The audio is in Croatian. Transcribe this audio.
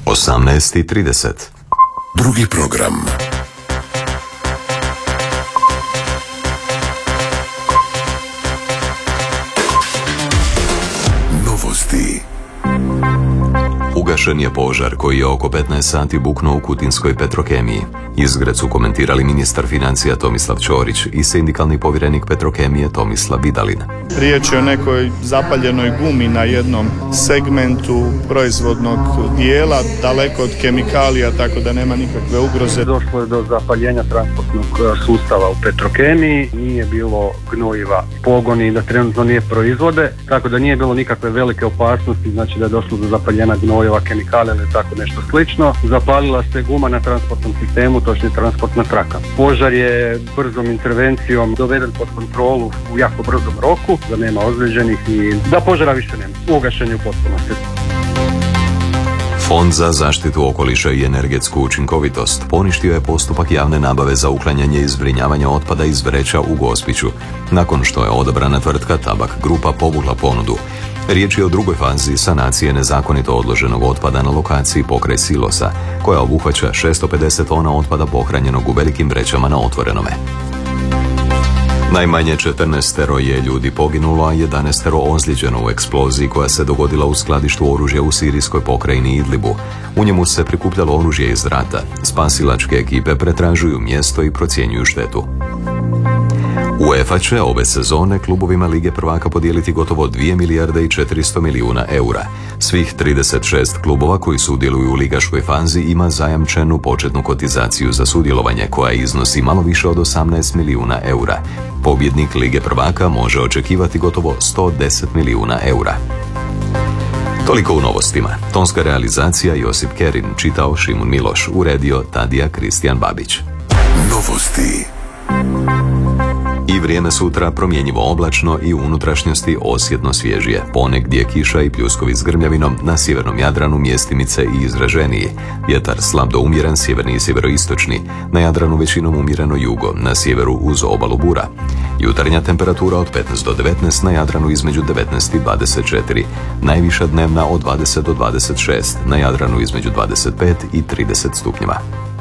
18:30. Drugi program. Novosti. Ugašen je požar koji je oko 15 sati buknuo u Kutinskoj Petrokemiji. Izgred su komentirali ministar financija Tomislav Ćorić i sindikalni povjerenik Petrokemije Tomislav Vidalin. Riječ je o nekoj zapaljenoj gumi na jednom segmentu proizvodnog dijela, daleko od kemikalija, tako da nema nikakve ugroze. Došlo je do zapaljenja transportnog sustava u Petrokemiji, nije bilo gnojiva, pogoni da trenutno nije proizvode, tako da nije bilo nikakve velike opasnosti, znači da je došlo do zapaljenja gnojeva, kemikalija ili tako nešto slično. Zapalila se guma na transportnom sistemu, točnije transportna traka. Požar je brzom intervencijom doveden pod kontrolu u jako brzom roku, da nema ozlijeđenih i da požara više nema. Ugašen je u potpunosti. Fond za zaštitu okoliša i energetsku učinkovitost poništio je postupak javne nabave za uklanjanje i zbrinjavanje otpada iz vreća u Gospiću, nakon što je odabrana tvrtka Tabak Grupa povukla ponudu. Riječ je o drugoj fazi sanacije nezakonito odloženog otpada na lokaciji pokraj silosa, koja obuhvaća 650 tona otpada pohranjenog u velikim vrećama na otvorenome. Najmanje 14 je ljudi poginulo, a 11 ozlijeđeno u eksploziji koja se dogodila u skladištu oružja u sirijskoj pokrajini Idlibu. U njemu se prikupljalo oružje iz rata. Spasilačke ekipe pretražuju mjesto i procjenjuju štetu. UEFA će ove sezone klubovima Lige prvaka podijeliti gotovo 2 milijarde i 400 milijuna eura. Svih 36 klubova koji sudjeluju u ligaškoj fazi ima zajamčenu početnu kotizaciju za sudjelovanje koja iznosi malo više od 18 milijuna eura. Pobjednik Lige prvaka može očekivati gotovo 110 milijuna eura. Toliko u novostima. Tonska realizacija Josip Kerin, čitao Šimun Miloš, uredio Tadija Kristijan Babić. Novosti. I vrijeme sutra promjenjivo oblačno i u unutrašnjosti osjetno svježije. Ponegdje kiša i pljuskovi s grmljavinom, na sjevernom Jadranu mjestimice i izraženiji. Vjetar slab do umjeren, sjeverni i sjeveroistočni. Na Jadranu većinom umjereno jugo, na sjeveru uz obalu bura. Jutarnja temperatura od 15 do 19, na Jadranu između 19 i 24. Najviša dnevna od 20 do 26, na Jadranu između 25 i 30 stupnjeva.